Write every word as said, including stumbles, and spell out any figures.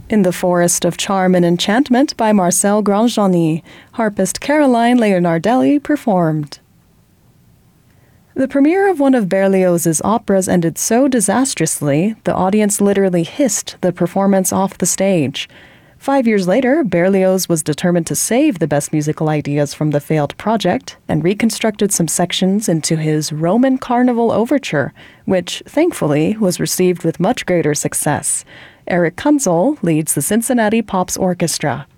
In the Forest of Charm and Enchantment by Marcel Grandjeanny, harpist Caroline Leonardelli performed. The premiere of one of Berlioz's operas ended so disastrously, the audience literally hissed the performance off the stage. Five years later, Berlioz was determined to save the best musical ideas from the failed project and reconstructed some sections into his Roman Carnival Overture, which, thankfully, was received with much greater success. Eric Kunzel leads the Cincinnati Pops Orchestra.